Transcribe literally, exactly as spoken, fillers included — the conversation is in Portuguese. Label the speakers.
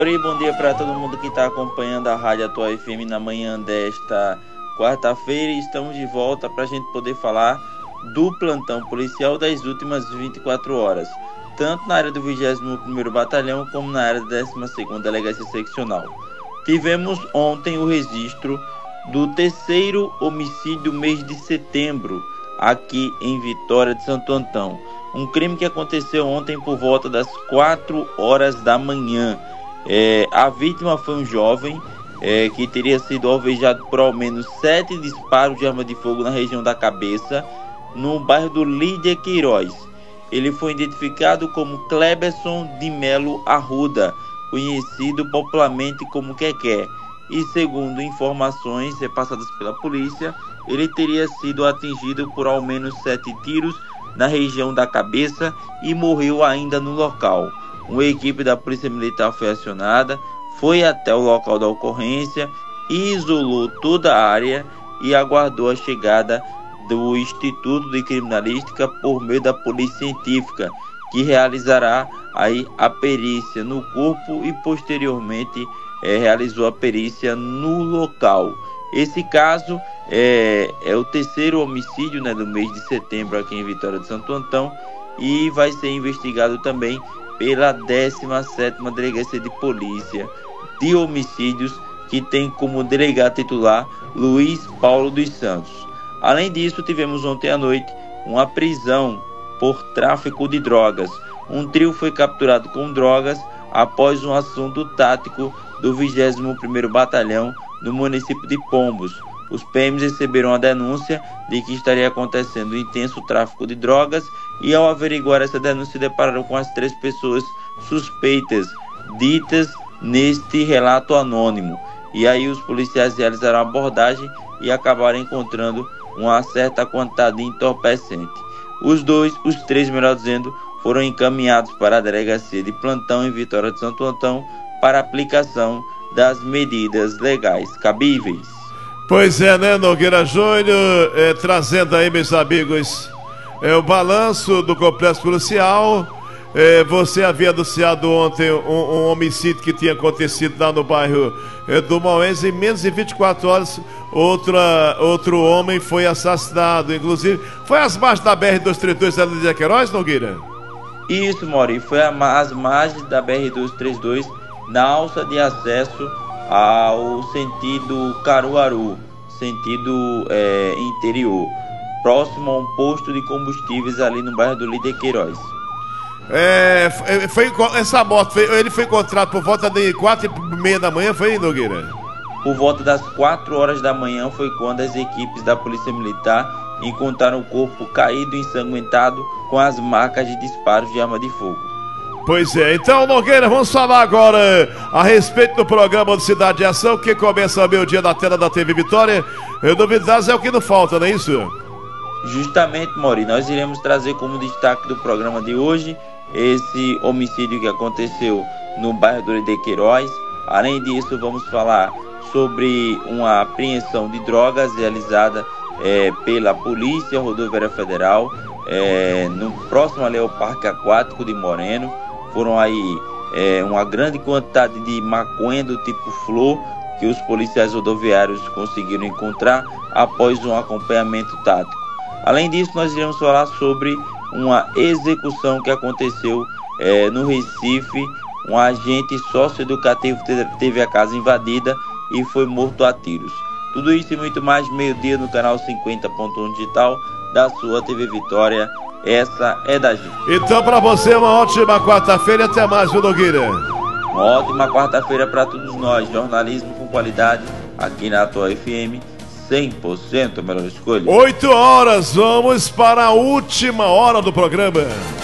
Speaker 1: Oi, bom dia para todo mundo que está acompanhando a Rádio Atual F M na manhã desta quarta-feira. Estamos de volta para a gente poder falar do plantão policial das últimas vinte e quatro horas, tanto na área do vigésimo primeiro Batalhão como na área da décima segunda Delegacia Seccional. Tivemos ontem o registro do terceiro homicídio do mês de setembro aqui em Vitória de Santo Antão. Um crime que aconteceu ontem por volta das quatro horas da manhã. É, a vítima foi um jovem é, que teria sido alvejado por ao menos sete disparos de arma de fogo na região da cabeça, no bairro do Lídia Queiroz. Ele foi identificado como Cleberson de Melo Arruda, conhecido popularmente como Quequé, e segundo informações repassadas pela polícia, ele teria sido atingido por ao menos sete tiros na região da cabeça e morreu ainda no local. Uma equipe da Polícia Militar foi acionada, foi até o local da ocorrência, isolou toda a área e aguardou a chegada do Instituto de Criminalística por meio da Polícia Científica, que realizará aí a perícia no corpo e posteriormente é, realizou a perícia no local. Esse caso é, é o terceiro homicídio, né, do mês de setembro aqui em Vitória de Santo Antão e vai ser investigado também pela décima sétima Delegacia de Polícia de Homicídios, que tem como delegado titular Luiz Paulo dos Santos. Além disso, tivemos ontem à noite uma prisão por tráfico de drogas. Um trio foi capturado com drogas após um assunto tático do vigésimo primeiro Batalhão no município de Pombos. Os P Ms receberam a denúncia de que estaria acontecendo um intenso tráfico de drogas e, ao averiguar essa denúncia, se depararam com as três pessoas suspeitas ditas neste relato anônimo. E aí os policiais realizaram a abordagem e acabaram encontrando uma certa quantidade de entorpecente. Os dois, os três, melhor dizendo, foram encaminhados para a Delegacia de Plantão em Vitória de Santo Antão para aplicação das medidas legais cabíveis.
Speaker 2: Pois é, né, Nogueira Júnior, é, trazendo aí, meus amigos, é, o balanço do complexo policial. É, você havia anunciado ontem um, um homicídio que tinha acontecido lá no bairro é, do Maués. Em menos de vinte e quatro horas, outra, outro homem foi assassinado. Inclusive, foi às margens da B R duzentos e trinta e dois ali de Queiroz, Nogueira?
Speaker 1: Isso, Mauri, foi às margens da B R duzentos e trinta e dois, na alça de acesso ao sentido Caruaru, sentido é, interior, próximo a um posto de combustíveis ali no bairro do Lídia Queiroz.
Speaker 2: É, foi, essa moto, foi, ele foi encontrado por volta de quatro e meia da manhã, foi, Nogueira?
Speaker 1: Por volta das quatro horas da manhã foi quando as equipes da Polícia Militar encontraram o corpo caído, ensanguentado, com as marcas de disparos de arma de fogo.
Speaker 2: Pois é, então, Nogueira, vamos falar agora a respeito do programa do Cidade de Ação, que começa ao meio-dia na tela da T V Vitória. Novidades é o que não falta, não é isso?
Speaker 1: Justamente, Mauri, nós iremos trazer como destaque do programa de hoje esse homicídio que aconteceu no bairro do Lídia Queiroz. Além disso, vamos falar sobre uma apreensão de drogas realizada é, pela Polícia Rodoviária Federal, é, no próximo ali ao Parque Aquático de Moreno. Foram aí é, uma grande quantidade de maconha do tipo flor que os policiais rodoviários conseguiram encontrar após um acompanhamento tático. Além disso, nós iremos falar sobre uma execução que aconteceu é, no Recife. Um agente socioeducativo teve a casa invadida e foi morto a tiros. Tudo isso e muito mais, meio-dia no canal cinquenta ponto um digital da sua T V Vitória. Essa é da gente.
Speaker 2: Então, para você, uma ótima quarta-feira e até mais, viu, Nogueira?
Speaker 1: Uma ótima quarta-feira para todos nós. Jornalismo com qualidade aqui na Atual F M. cem por cento a melhor escolha.
Speaker 2: oito horas, vamos para a última hora do programa.